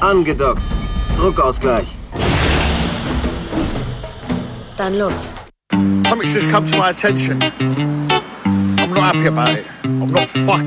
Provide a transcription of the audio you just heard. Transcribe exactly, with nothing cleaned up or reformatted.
Angedockt. Druckausgleich. Dann los. Something's just come to my attention. I'm not happy about it. I'm not fucking